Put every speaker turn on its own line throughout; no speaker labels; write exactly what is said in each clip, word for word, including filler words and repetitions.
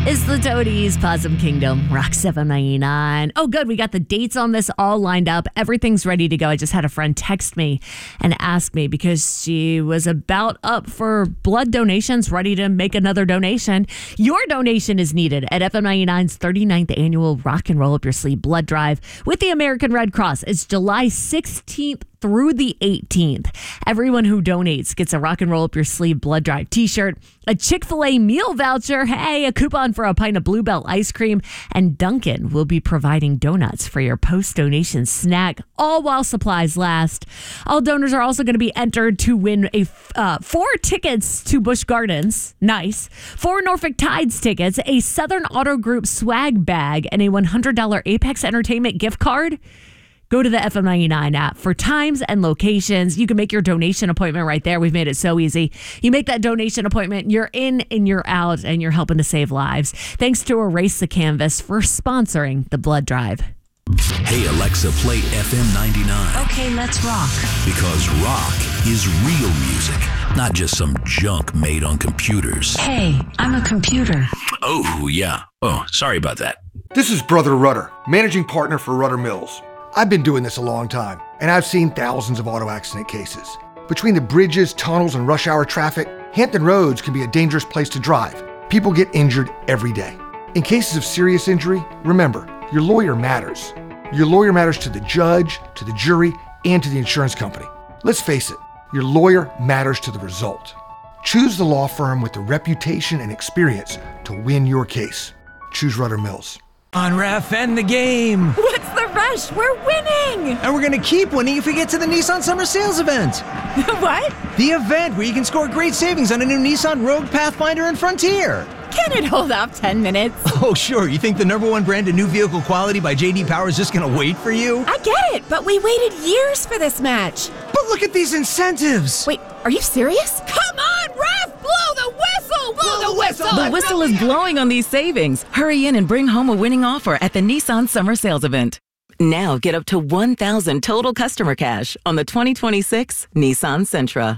It's the Toadies, Possum Kingdom, Rock seven ninety-nine. Oh, good. We got the dates on this all lined up. Everything's ready to go. I just had a friend text me and ask me because she was about up for blood donations, ready to make another donation. Your donation is needed at F M ninety-nine's thirty-ninth annual Rock and Roll Up Your Sleeve Blood Drive with the American Red Cross. It's July sixteenth through the eighteenth. Everyone who donates gets a Rock and Roll Up Your Sleeve Blood Drive t-shirt, a Chick-fil-A meal voucher, hey, a coupon for a pint of Bluebell ice cream, and Dunkin' will be providing donuts for your post-donation snack, all while supplies last. All donors are also going to be entered to win a uh, four tickets to Busch Gardens, nice, four Norfolk Tides tickets, a Southern Auto Group swag bag, and a one hundred dollars Apex Entertainment gift card. Go to the F M ninety-nine app for times and locations. You can make your donation appointment right there. We've made it so easy. You make that donation appointment, you're in and you're out, and you're helping to save lives. Thanks to Erase the Canvas for sponsoring the blood drive.
Hey, Alexa, play F M ninety-nine.
Okay, let's rock.
Because rock is real music, not just some junk made on computers.
Hey, I'm a computer.
Oh, yeah. Oh, sorry about that.
This is Brother Rudder, managing partner for Rudder Mills. I've been doing this a long time, and I've seen thousands of auto accident cases. Between the bridges, tunnels, and rush hour traffic, Hampton Roads can be a dangerous place to drive. People get injured every day. In cases of serious injury, remember, your lawyer matters. Your lawyer matters to the judge, to the jury, and to the insurance company. Let's face it, your lawyer matters to the result. Choose the law firm with the reputation and experience to win your case. Choose Rudder Mills.
On, ref, end the game.
What's the rush? We're winning.
And we're going to keep winning if we get to the Nissan Summer Sales event.
What?
The event where you can score great savings on a new Nissan Rogue, Pathfinder, and Frontier.
Can it hold off ten minutes?
Oh, sure. You think the number one brand in new vehicle quality by J D Power is just going to wait for you?
I get it, but we waited years for this match.
But look at these incentives.
Wait, are you serious? Come on, ref! Blow the whistle! Blow, blow the whistle!
The whistle is blowing on these savings. Hurry in and bring home a winning offer at the Nissan Summer Sales event. Now get up to one thousand total customer cash on the twenty twenty-six Nissan Sentra.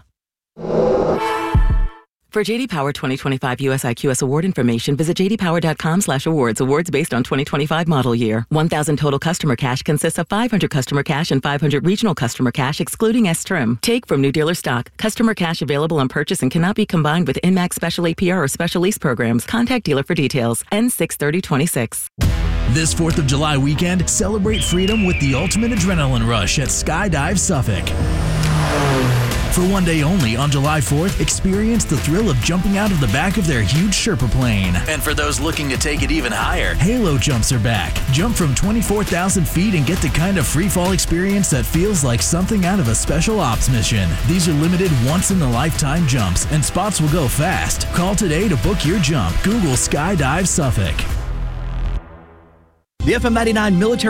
For J D Power twenty twenty-five U S I Q S award information, visit j d power dot com slash awards. Awards based on twenty twenty-five model year. one thousand total customer cash consists of five hundred customer cash and five hundred regional customer cash, excluding S-Trim. Take from new dealer stock. Customer cash available on purchase and cannot be combined with N MAX special A P R or special lease programs. Contact dealer for details. N six thirty twenty-six.
This fourth of July weekend, celebrate freedom with the ultimate adrenaline rush at Skydive Suffolk. For one day only on July fourth, experience the thrill of jumping out of the back of their huge Sherpa plane. And for those looking to take it even higher, Halo jumps are back. Jump from twenty-four thousand feet and get the kind of free fall experience that feels like something out of a special ops mission. These are limited once-in-a-lifetime jumps, and spots will go fast. Call today to book your jump. Google Skydive Suffolk.
The F M ninety-nine Military